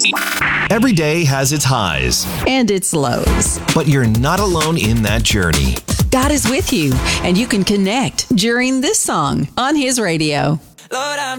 Every day has its highs, And its lows. but you're not alone in that journey. God is with you, and you can connect during this song on His radio. Lord, I'm